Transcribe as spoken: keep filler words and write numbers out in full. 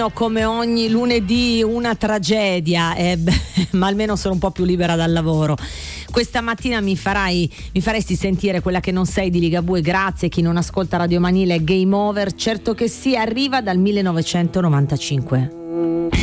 Come ogni lunedì una tragedia, eh, beh, ma almeno sono un po' più libera dal lavoro. Questa mattina mi farai mi faresti sentire quella che non sei di Ligabue. Grazie. Chi non ascolta Radio Manila è Game Over. Certo che sì, arriva dal millenovecentonovantacinque.